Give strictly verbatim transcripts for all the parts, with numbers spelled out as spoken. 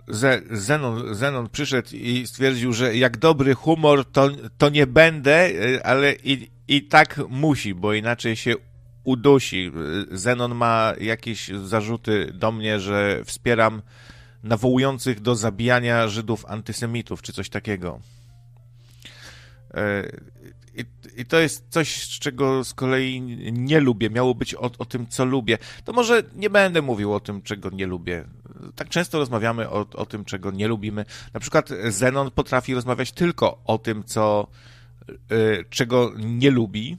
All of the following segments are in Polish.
Ze, Zenon, Zenon przyszedł i stwierdził, że jak dobry humor, to, to nie będę, ale i, i tak musi, bo inaczej się udusi. Zenon ma jakieś zarzuty do mnie, że wspieram nawołujących do zabijania Żydów antysemitów, czy coś takiego. I, I to jest coś, z czego z kolei nie lubię. Miało być o, o tym, co lubię. To może nie będę mówił o tym, czego nie lubię. Tak często rozmawiamy o, o tym, czego nie lubimy. Na przykład Zenon potrafi rozmawiać tylko o tym, co, y, czego nie lubi.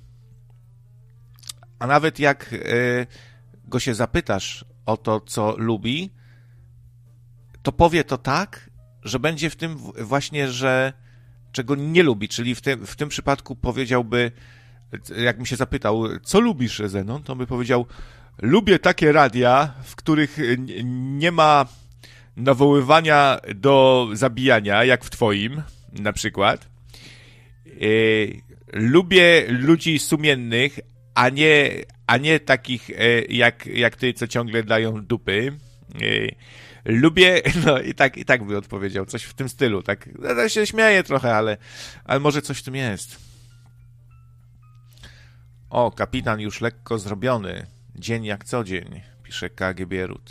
A nawet jak y, go się zapytasz o to, co lubi, to powie to tak, że będzie w tym właśnie, że czego nie lubi, czyli w tym, w tym przypadku powiedziałby, jakbym się zapytał, co lubisz, Zenon, to by powiedział, lubię takie radia, w których nie ma nawoływania do zabijania, jak w twoim, na przykład. Yy, lubię ludzi sumiennych, a nie, a nie takich jak, jak ty, co ciągle dają dupy. Yy, Lubię, no i tak, i tak by odpowiedział, coś w tym stylu, tak, ja się śmieję trochę, ale, ale może coś w tym jest. O, kapitan już lekko zrobiony, dzień jak co dzień, pisze K G Bierut.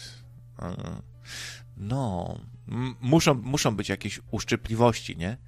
No, m- muszą, muszą być jakieś uszczypliwości, nie?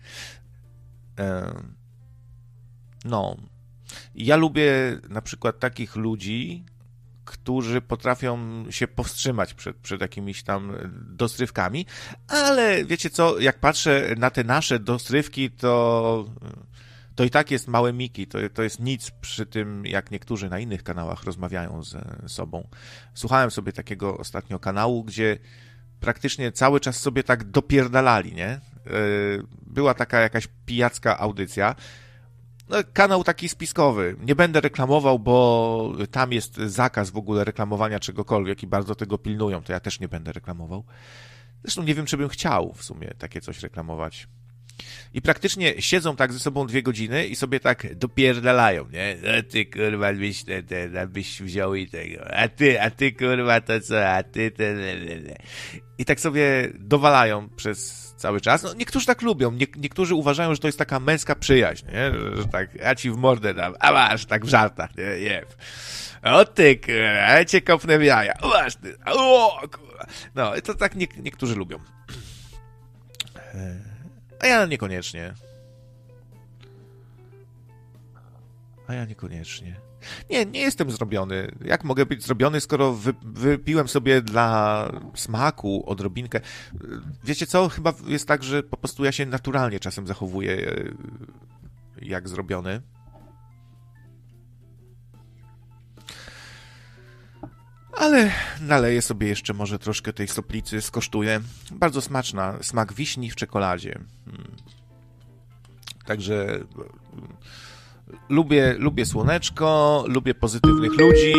No, ja lubię na przykład takich ludzi, którzy potrafią się powstrzymać przed, przed jakimiś tam dostrywkami, ale wiecie co, jak patrzę na te nasze dostrywki, to, to i tak jest małe miki, to, to jest nic przy tym, jak niektórzy na innych kanałach rozmawiają ze sobą. Słuchałem sobie takiego ostatnio kanału, gdzie praktycznie cały czas sobie tak dopierdalali, nie? Była taka jakaś pijacka audycja. No, kanał taki spiskowy. Nie będę reklamował, bo tam jest zakaz w ogóle reklamowania czegokolwiek i bardzo tego pilnują, to ja też nie będę reklamował. Zresztą nie wiem, czy bym chciał w sumie takie coś reklamować. I praktycznie siedzą tak ze sobą dwie godziny i sobie tak dopierdalają, nie? A ty, kurwa, byś, te, te, byś wziął i tego. A ty, a ty, kurwa, to co? A ty, te, te, te. I tak sobie dowalają przez cały czas. No, niektórzy tak lubią. Nie, niektórzy uważają, że to jest taka męska przyjaźń, nie? Że tak, ja ci w mordę dam, a masz, tak w żartach, nie? Jeb. O ty, kurwa, ja cię kopnę w jaja. O, masz ty. O, kurwa. No, i to tak nie, niektórzy lubią. A ja niekoniecznie. A ja niekoniecznie. Nie, nie jestem zrobiony. Jak mogę być zrobiony, skoro wy, wypiłem sobie dla smaku odrobinkę? Wiecie co? Chyba jest tak, że po prostu ja się naturalnie czasem zachowuję jak zrobiony. Ale naleję sobie jeszcze może troszkę tej soplicy, skosztuję. Bardzo smaczna, smak wiśni w czekoladzie. Hmm. Także lubię, lubię słoneczko, lubię pozytywnych ludzi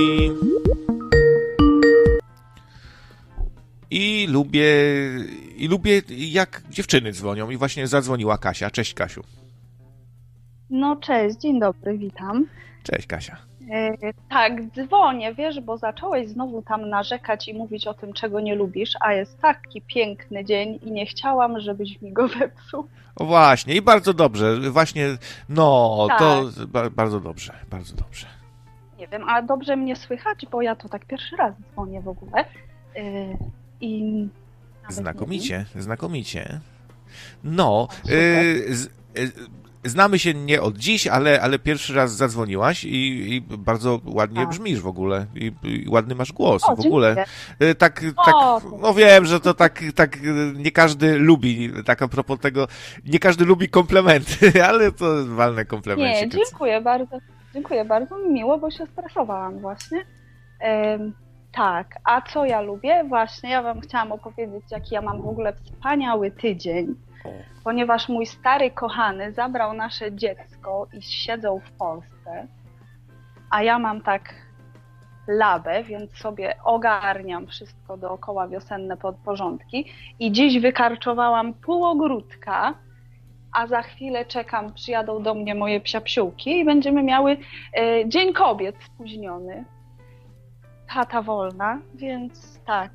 i lubię, i lubię jak dziewczyny dzwonią i właśnie zadzwoniła Kasia. Cześć, Kasiu. No cześć, dzień dobry, witam. Cześć, Kasia. E, tak, dzwonię, wiesz, bo zacząłeś znowu tam narzekać i mówić o tym, czego nie lubisz, a jest taki piękny dzień i nie chciałam, żebyś mi go zepsuł. O właśnie, i bardzo dobrze, właśnie, no, tak. To ba- bardzo dobrze, bardzo dobrze. Nie wiem, a dobrze mnie słychać, bo ja to tak pierwszy raz dzwonię w ogóle. E, I Znakomicie, znakomicie. No, y, z, y, znamy się nie od dziś, ale, ale pierwszy raz zadzwoniłaś i, i bardzo ładnie tak. brzmisz w ogóle i, i ładny masz głos o, w ogóle. Dziękuję. Tak, tak, no wiem, że to tak, tak nie każdy lubi, tak a propos tego, nie każdy lubi komplementy, ale to walne komplementy. Nie, dziękuję bardzo, dziękuję bardzo, mi miło, bo się stresowałam właśnie. Um, tak, a co ja lubię? Właśnie ja wam chciałam opowiedzieć, jaki ja mam w ogóle wspaniały tydzień. Ponieważ mój stary kochany zabrał nasze dziecko i siedzą w Polsce, a ja mam tak labę, więc sobie ogarniam wszystko dookoła, wiosenne porządki i dziś wykarczowałam pół ogródka, a za chwilę czekam, przyjadą do mnie moje psiapsiółki i będziemy miały e, Dzień Kobiet spóźniony. Tata wolna, więc tak,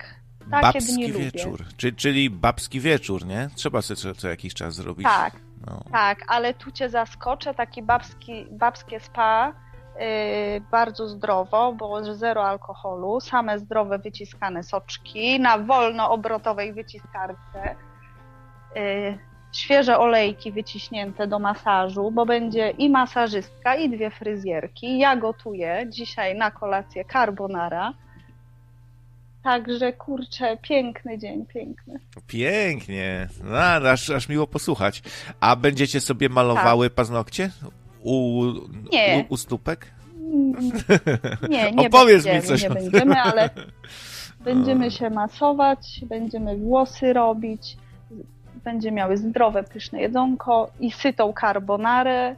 Takie babski dni wieczór, lubię. Czyli, czyli babski wieczór, nie? Trzeba sobie co, co jakiś czas zrobić. Tak, no. tak, ale tu cię zaskoczę, taki babski, babskie spa, yy, bardzo zdrowo, bo zero alkoholu, same zdrowe wyciskane soczki na wolnoobrotowej wyciskarce, yy, świeże olejki wyciśnięte do masażu, bo będzie i masażystka, i dwie fryzjerki. Ja gotuję dzisiaj na kolację carbonara. Także, kurczę, piękny dzień, piękny. Pięknie, no, aż, aż miło posłuchać. A będziecie sobie malowały tak. paznokcie u, nie. u, u stópek? Nie, nie Opowiedz będziemy, mi coś nie o będziemy, ale będziemy się masować, będziemy włosy robić, będziemy miały zdrowe, pyszne jedzonko i sytą carbonarę.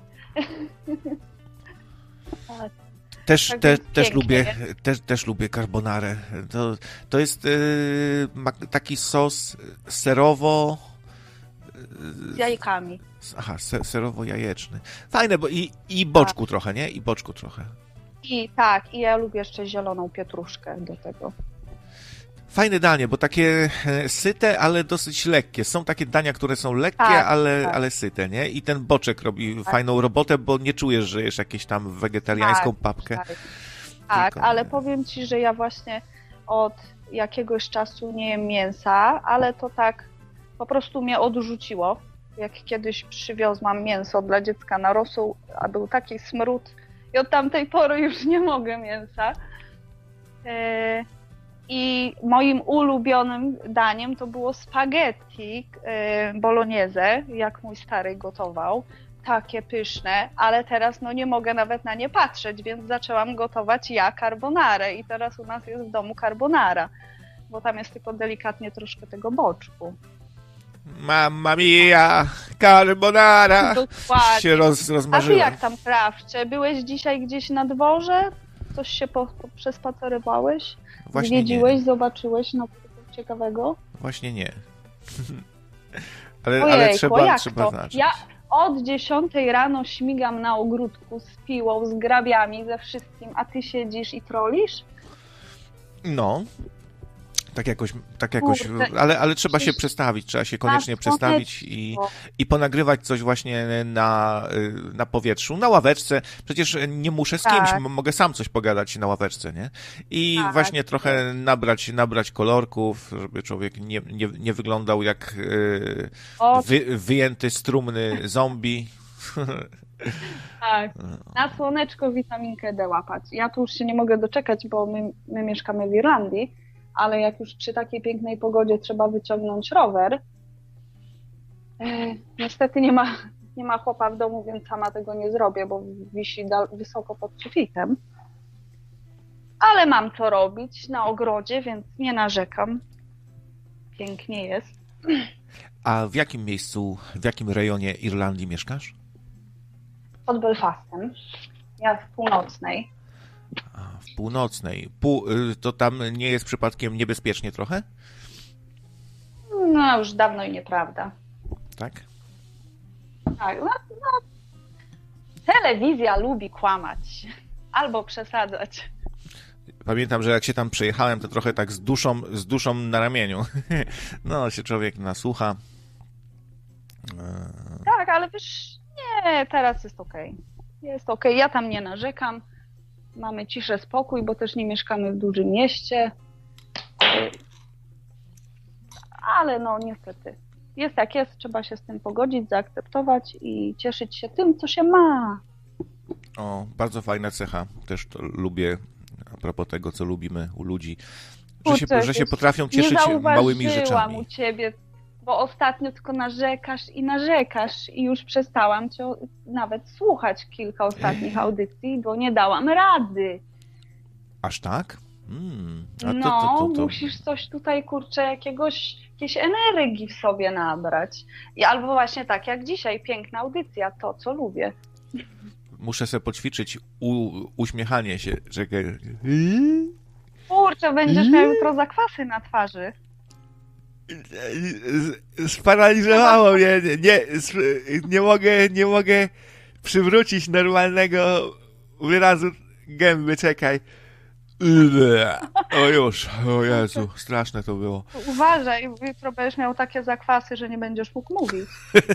Też, tak te, też, lubię, też, też lubię carbonarę. To, to jest yy, taki sos serowo... Yy, z jajkami. Aha, ser, serowo-jajeczny. Fajne, bo i, i boczku tak. trochę, nie? I boczku trochę. I tak, i ja lubię jeszcze zieloną pietruszkę do tego. Fajne danie, bo takie syte, ale dosyć lekkie. Są takie dania, które są lekkie, tak, ale, tak. ale syte, nie? I ten boczek robi tak. fajną robotę, bo nie czujesz, że jesz jakieś tam wegetariańską tak, papkę. Tak, tak Tylko... ale powiem ci, że ja właśnie od jakiegoś czasu nie jem mięsa, ale to tak po prostu mnie odrzuciło. Jak kiedyś przywiozłam mięso dla dziecka na rosół, a był taki smród i od tamtej pory już nie mogę mięsa. E... I moim ulubionym daniem to było spaghetti bolognese, jak mój stary gotował. Takie pyszne, ale teraz no nie mogę nawet na nie patrzeć, więc zaczęłam gotować ja carbonarę i teraz u nas jest w domu carbonara, bo tam jest tylko delikatnie troszkę tego boczku. Mamma mia, carbonara! Dokładnie. Się roz, rozmarzyłem. A ty jak tam krawcze? Byłeś dzisiaj gdzieś na dworze? Coś się po, po, przespacerowałeś? Właśnie Zwiedziłeś, nie. zobaczyłeś no coś ciekawego? Właśnie nie. ale, Ojejku, ale trzeba, jak trzeba to? znaczyć. Ja od dziesiątej rano śmigam na ogródku z piłą, z grabiami, ze wszystkim, a ty siedzisz i trolisz? No. Tak jakoś, tak jakoś ale, ale trzeba się przestawić, trzeba się koniecznie przestawić i, i ponagrywać coś właśnie na, na powietrzu, na ławeczce. Przecież nie muszę z kimś, tak. mogę sam coś pogadać na ławeczce, nie? I tak. właśnie trochę nabrać, nabrać kolorków, żeby człowiek nie, nie, nie wyglądał jak wy, wyjęty z trumny zombie. Tak, na słoneczko witaminkę D łapać. Ja tu już się nie mogę doczekać, bo my, my mieszkamy w Irlandii, ale jak już przy takiej pięknej pogodzie trzeba wyciągnąć rower, e, niestety nie ma, nie ma chłopa w domu, więc sama tego nie zrobię, bo wisi da, wysoko pod sufitem. Ale mam co robić na ogrodzie, więc nie narzekam. Pięknie jest. A w jakim miejscu, w jakim rejonie Irlandii mieszkasz? Pod Belfastem. Ja w północnej. A, w północnej. Pół, to tam nie jest przypadkiem niebezpiecznie trochę? No, już dawno i nieprawda. Tak? Tak, no, no. Telewizja lubi kłamać. Albo przesadzać. Pamiętam, że jak się tam przejechałem, to trochę tak z duszą, z duszą na ramieniu. No, się człowiek nasłucha. Tak, ale wiesz, nie, teraz jest okej. Okay. Jest okej, okay. Ja tam nie narzekam. Mamy ciszę, spokój, bo też nie mieszkamy w dużym mieście. Ale no niestety. Jest jak jest, trzeba się z tym pogodzić, zaakceptować i cieszyć się tym, co się ma. O, bardzo fajna cecha. Też to lubię, a propos tego, co lubimy u ludzi. Że się, że się potrafią cieszyć małymi rzeczami. Nie u ciebie, bo ostatnio tylko narzekasz i narzekasz i już przestałam cię nawet słuchać kilka ostatnich audycji, bo nie dałam rady. Aż tak? Hmm. A no, to, to, to, to... musisz coś tutaj, kurczę, jakiegoś, jakiejś energii w sobie nabrać. I albo właśnie tak jak dzisiaj, piękna audycja, to co lubię. Muszę sobie poćwiczyć u, uśmiechanie się. Czekaj. Kurczę, będziesz miał jutro zakwasy na twarzy. Sparaliżowało mnie. Nie, nie, nie, mogę, nie mogę przywrócić normalnego wyrazu gęby. Czekaj. O już, o Jezu, straszne to było. Uważaj, jutro będziesz miał takie zakwasy, że nie będziesz mógł mówić.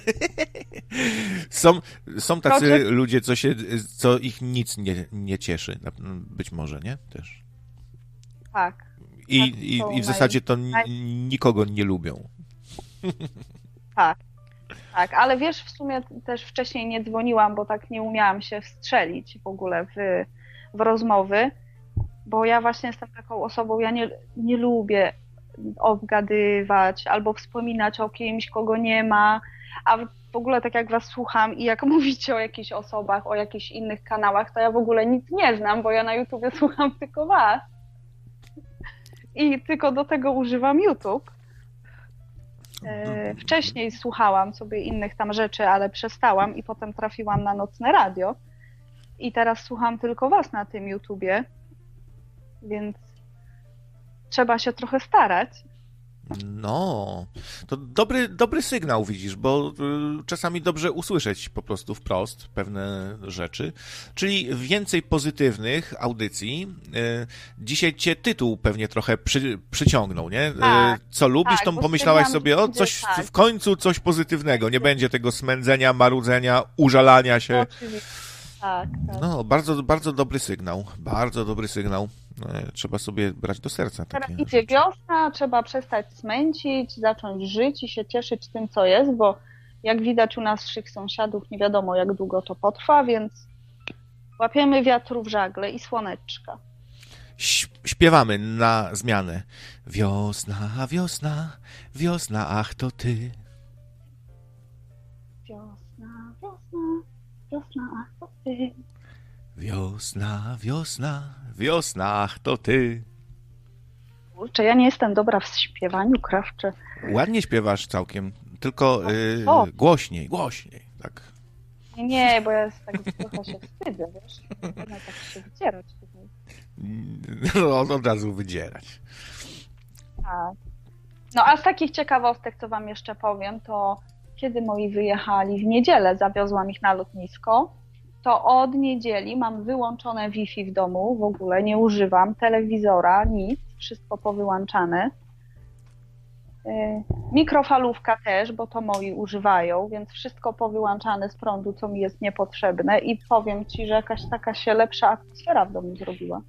Są, są tacy Proces... ludzie, co, się, co ich nic nie, nie cieszy. Być może, nie? Też. Tak. I, tak i, i w zasadzie to n- nikogo nie lubią. Tak. Tak, ale wiesz, w sumie też wcześniej nie dzwoniłam, bo tak nie umiałam się wstrzelić w ogóle w, w rozmowy, bo ja właśnie jestem taką osobą, ja nie, nie lubię obgadywać albo wspominać o kimś, kogo nie ma, a w ogóle tak jak was słucham i jak mówicie o jakichś osobach, o jakichś innych kanałach, to ja w ogóle nic nie znam, bo ja na YouTubie słucham tylko was i tylko do tego używam YouTube. Wcześniej słuchałam sobie innych tam rzeczy, ale przestałam i potem trafiłam na nocne radio i teraz słucham tylko was na tym YouTubie, więc trzeba się trochę starać. No, to dobry, dobry sygnał, widzisz, bo y, czasami dobrze usłyszeć po prostu wprost pewne rzeczy, czyli więcej pozytywnych audycji. Y, dzisiaj cię tytuł pewnie trochę przy, przyciągnął, nie? Y, tak, co lubisz, tak, to pomyślałaś sobie, o, coś tak. w końcu coś pozytywnego, nie będzie tego smędzenia, marudzenia, użalania się. Oczywiście. Tak, tak. No, bardzo, bardzo dobry sygnał, bardzo dobry sygnał. Trzeba sobie brać do serca takie Teraz idzie wiosna, trzeba przestać smęcić, zacząć żyć i się cieszyć tym, co jest, bo jak widać u naszych sąsiadów nie wiadomo, jak długo to potrwa, więc łapiemy wiatru w żagle i słoneczka. Śpiewamy na zmianę. Wiosna, wiosna, wiosna, ach to ty. Wiosna, wiosna, wiosna, ach to ty. Wiosna, wiosna, wiosna, ach to ty. Kurczę, ja nie jestem dobra w śpiewaniu, krawcze. Ładnie śpiewasz całkiem, tylko yy, głośniej, głośniej, tak. Nie, nie, bo ja jest tak trochę się wstydzę, wiesz? Można tak się wydzierać tutaj. No, od razu wydzierać. Tak. No a z takich ciekawostek, co wam jeszcze powiem, to kiedy moi wyjechali w niedzielę, zawiozłam ich na lotnisko, to od niedzieli mam wyłączone Wi-Fi w domu, w ogóle nie używam telewizora, nic, wszystko powyłączane. Mikrofalówka też, bo to moi używają, więc wszystko powyłączane z prądu, co mi jest niepotrzebne i powiem ci, że jakaś taka się lepsza atmosfera w domu zrobiła.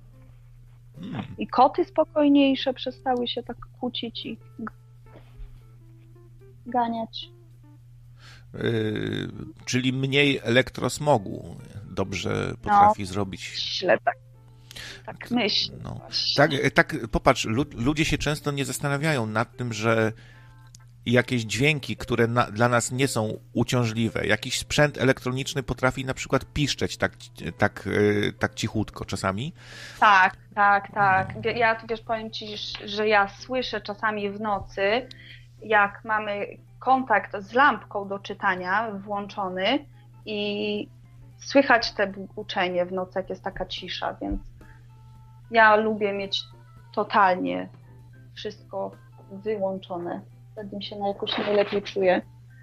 I koty spokojniejsze przestały się tak kłócić i ganiać. Yy, czyli mniej elektrosmogu dobrze potrafi no, zrobić. Źle tak. Tak myślę. No. Tak, tak, popatrz, ludzie się często nie zastanawiają nad tym, że jakieś dźwięki, które na, dla nas nie są uciążliwe, jakiś sprzęt elektroniczny potrafi na przykład piszczeć tak, tak, tak cichutko czasami. Tak, tak, tak. Ja wiesz, powiem ci, że ja słyszę czasami w nocy, jak mamy kontakt z lampką do czytania włączony i słychać te buczenie w nocy, jak jest taka cisza, więc ja lubię mieć totalnie wszystko wyłączone. Wtedy mi się na jakoś najlepiej czuję.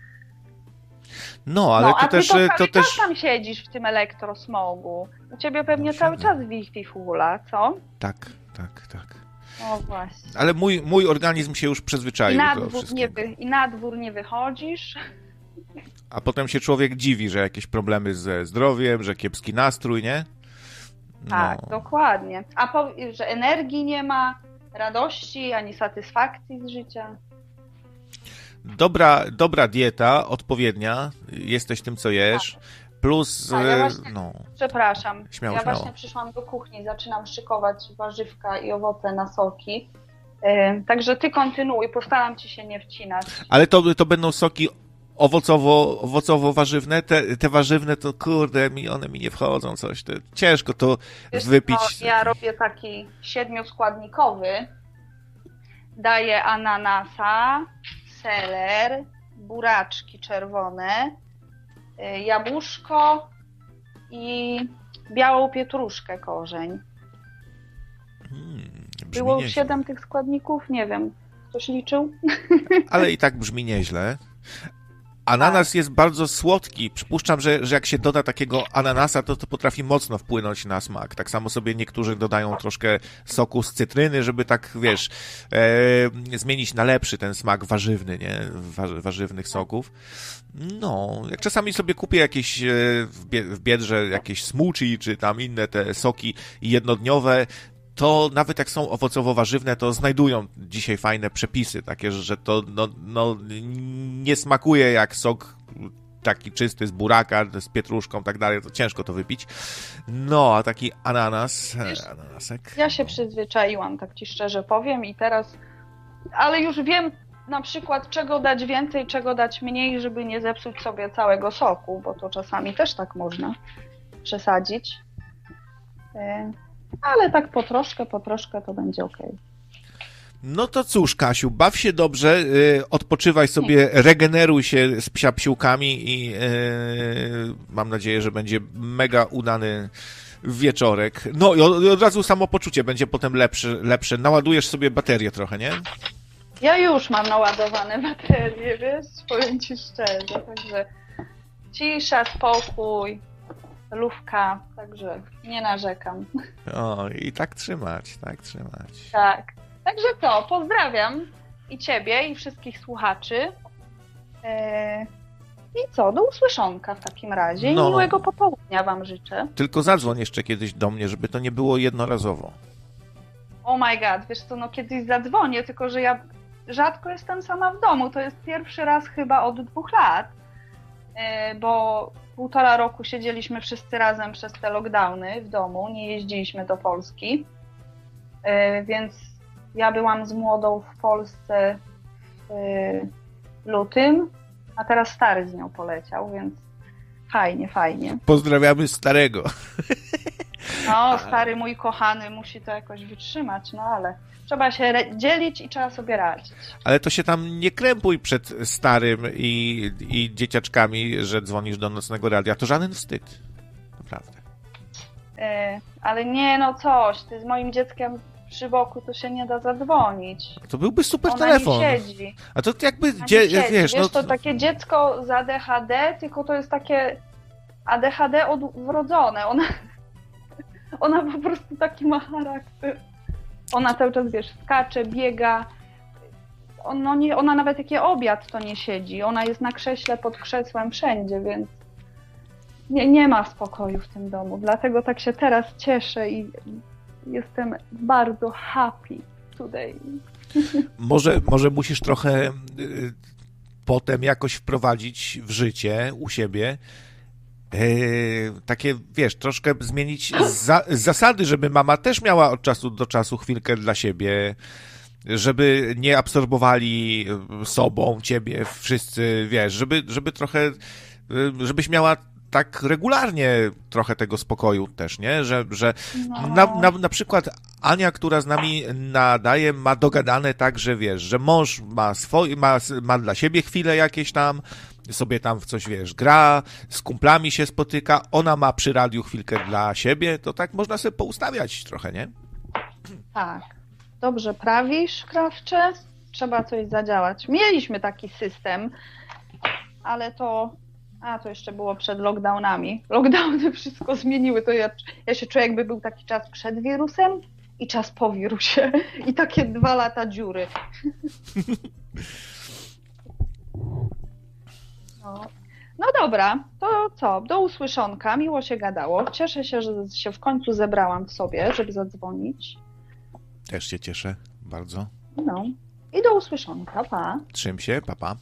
No, ale no, to a też... ty to to też tam siedzisz w tym elektrosmogu. U ciebie pewnie no, cały czas Wi-Fi hula, co? Tak, tak, tak. O właśnie. Ale mój, mój organizm się już przyzwyczaił I na, do dwór nie wy, I na dwór nie wychodzisz. A potem się człowiek dziwi, że jakieś problemy ze zdrowiem, że kiepski nastrój, nie? No. Tak, dokładnie. A po, że energii nie ma, radości, ani satysfakcji z życia. Dobra, dobra dieta, odpowiednia, jesteś tym, co jesz, tak. Plus, tak, ja właśnie, no... Przepraszam, śmiało, ja śmiało. właśnie przyszłam do kuchni, zaczynam szykować warzywka i owoce na soki, yy, także ty kontynuuj, postaram ci się nie wcinać. Ale to, to będą soki owocowo, owocowo-warzywne, te, te warzywne to kurde, mi, one mi nie wchodzą, coś, to ciężko to Wiesz, wypić. No, ja robię taki siedmioskładnikowy, daję ananasa, seler, buraczki czerwone, jabłuszko i białą pietruszkę korzeń. Hmm, Było nieźle. siedem tych składników? Nie wiem. Ktoś liczył? Ale i tak brzmi nieźle. ananas Tak. jest bardzo słodki. Przypuszczam, że, że jak się doda takiego ananasa, to to potrafi mocno wpłynąć na smak. Tak samo sobie niektórzy dodają troszkę soku z cytryny, żeby tak, wiesz, e, zmienić na lepszy ten smak warzywny, nie? Wa- warzywnych soków. No, jak czasami sobie kupię jakieś e, w, bie- w Biedrze jakieś smoothie, czy tam inne te soki jednodniowe, to nawet jak są owocowo-warzywne, to znajdują dzisiaj fajne przepisy, takie, że to no, no, nie smakuje jak sok taki czysty z buraka, z pietruszką i tak dalej, to ciężko to wypić. No, a taki ananas, Wiesz, ananasek. Ja się przyzwyczaiłam, tak ci szczerze powiem i teraz, ale już wiem na przykład czego dać więcej, czego dać mniej, żeby nie zepsuć sobie całego soku, bo to czasami też tak można przesadzić. Ale tak po troszkę, po troszkę to będzie okej. No to cóż, Kasiu, baw się dobrze, y, odpoczywaj sobie, regeneruj się z psiapsiłkami i y, mam nadzieję, że będzie mega udany wieczorek. No i od, od razu samopoczucie będzie potem lepsze, lepsze. Naładujesz sobie baterię trochę, nie? Ja już mam naładowane baterie, wiesz, powiem ci szczerze, także cisza, spokój, lufka, także nie narzekam. O, i tak trzymać, tak trzymać. Tak. Także to, pozdrawiam i ciebie, i wszystkich słuchaczy. Eee, I co, do usłyszonka w takim razie. I No. miłego popołudnia wam życzę. Tylko zadzwoń jeszcze kiedyś do mnie, żeby to nie było jednorazowo. Oh my god, wiesz co, no kiedyś zadzwonię, tylko że ja rzadko jestem sama w domu. To jest pierwszy raz chyba od dwóch lat, eee, bo półtora roku siedzieliśmy wszyscy razem przez te lockdowny w domu, nie jeździliśmy do Polski, eee, więc ja byłam z młodą w Polsce w lutym, a teraz stary z nią poleciał, więc fajnie, fajnie. Pozdrawiamy starego. No, stary mój kochany musi to jakoś wytrzymać, no ale trzeba się re- dzielić i trzeba sobie radzić. Ale to się tam nie krępuj przed starym i, i dzieciaczkami, że dzwonisz do nocnego radia. To żaden wstyd. Naprawdę. Yy, ale nie, no coś, ty z moim dzieckiem przy boku to się nie da zadzwonić. To byłby super Ona telefon. nie siedzi. A to jakby, Ona dzie, nie siedzi. wiesz, Wiesz, no... to takie dziecko z A D H D, tylko to jest takie A D H D odwrodzone. Ona, ona po prostu taki ma charakter. Ona cały czas, wiesz, skacze, biega. Ona, nie, ona nawet jak je obiad, to nie siedzi. Ona jest na krześle, pod krzesłem, wszędzie, więc nie, nie ma spokoju w tym domu. Dlatego tak się teraz cieszę i jestem bardzo happy today. Może, może musisz trochę y, potem jakoś wprowadzić w życie u siebie y, takie, wiesz, troszkę zmienić za, zasady, żeby mama też miała od czasu do czasu chwilkę dla siebie, żeby nie absorbowali sobą ciebie wszyscy, wiesz, żeby, żeby trochę, y, żebyś miała tak regularnie trochę tego spokoju też, nie? Że, że No. na, na, na przykład Ania, która z nami nadaje, ma dogadane tak, że wiesz, że mąż ma swoje, ma, ma dla siebie chwile jakieś tam, sobie tam w coś, wiesz, gra, z kumplami się spotyka, ona ma przy radiu chwilkę dla siebie, to tak można sobie poustawiać trochę, nie? Tak. Dobrze prawisz, Krawcze? Trzeba coś zadziałać. Mieliśmy taki system, ale to... A, to jeszcze było przed lockdownami. Lockdowny wszystko zmieniły. To ja, ja się czuję, jakby był taki czas przed wirusem i czas po wirusie. I takie dwa lata dziury. No. No dobra, to co? Do usłyszonka. Miło się gadało. Cieszę się, że się w końcu zebrałam w sobie, żeby zadzwonić. Też się cieszę bardzo. No. I do usłyszonka. Pa. Trzym się, papa.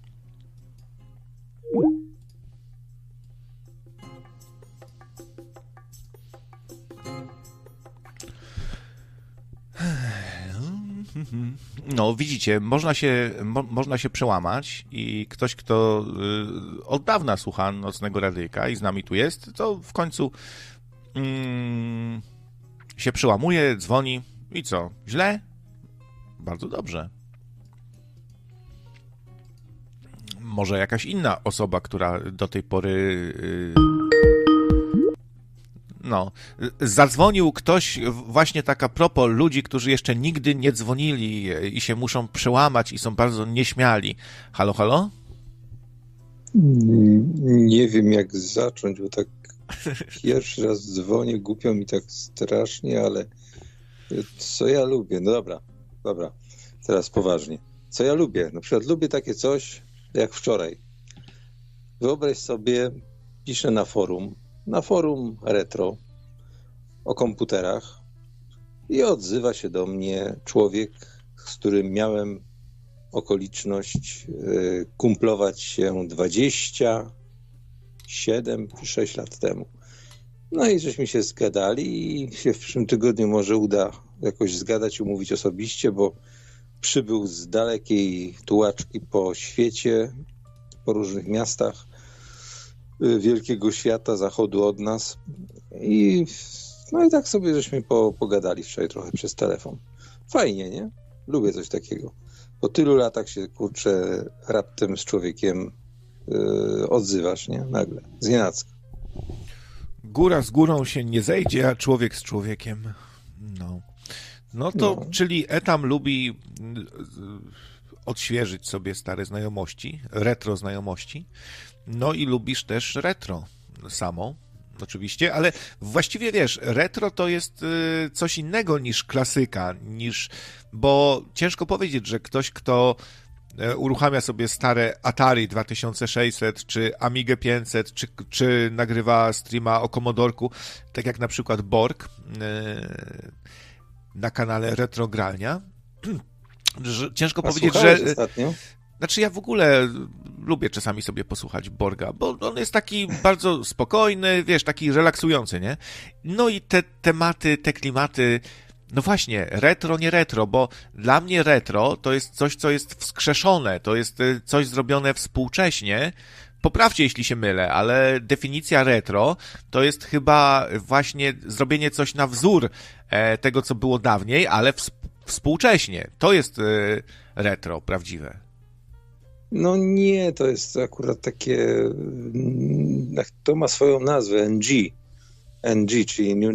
No, widzicie, można się, mo, można się przełamać i ktoś, kto y, od dawna słucha Nocnego Radyjka i z nami tu jest, to w końcu mm, się przełamuje, dzwoni i co? Źle? Bardzo dobrze. Może jakaś inna osoba, która do tej pory... Y, No, zadzwonił ktoś właśnie tak a propos ludzi, którzy jeszcze nigdy nie dzwonili i się muszą przełamać i są bardzo nieśmiali. Halo, halo? Nie wiem, jak zacząć, bo tak pierwszy raz dzwonię, głupio mi tak strasznie, ale co ja lubię? No dobra, dobra, teraz poważnie. Co ja lubię? Na przykład lubię takie coś, jak wczoraj. Wyobraź sobie, piszę na forum, na forum retro o komputerach i odzywa się do mnie człowiek, z którym miałem okoliczność y, kumplować się dwadzieścia siedem czy sześć lat temu. No i żeśmy się zgadali i się w przyszłym tygodniu może uda jakoś zgadać, umówić osobiście, bo przybył z dalekiej tułaczki po świecie, po różnych miastach y, wielkiego świata, zachodu od nas. I no i tak sobie żeśmy po, pogadali wczoraj trochę przez telefon. Fajnie, nie? Lubię coś takiego. Po tylu latach się, kurczę, raptem z człowiekiem yy, odzywasz, nie? Nagle, znienacka. Góra z górą się nie zejdzie, a człowiek z człowiekiem. No, no to, no. Czyli Etam lubi odświeżyć sobie stare znajomości, retro znajomości. No i lubisz też retro samo, oczywiście, ale właściwie wiesz, retro to jest y, coś innego niż klasyka, niż, bo ciężko powiedzieć, że ktoś, kto y, uruchamia sobie stare Atari dwa tysiące sześćset, czy Amigę pięćset, czy, czy nagrywa streama o Commodorku, tak jak na przykład Borg y, na kanale Retrogralnia. Ciężko A powiedzieć, że... ostatnio? Znaczy ja w ogóle lubię czasami sobie posłuchać Borga, bo on jest taki bardzo spokojny, wiesz, taki relaksujący, nie? No i te tematy, te klimaty, no właśnie, retro, nie retro, bo dla mnie retro to jest coś, co jest wskrzeszone, to jest coś zrobione współcześnie. Poprawcie, jeśli się mylę, ale definicja retro to jest chyba właśnie zrobienie coś na wzór tego, co było dawniej, ale współcześnie. To jest retro prawdziwe. No nie, to jest akurat takie, to ma swoją nazwę N G, N G, czyli New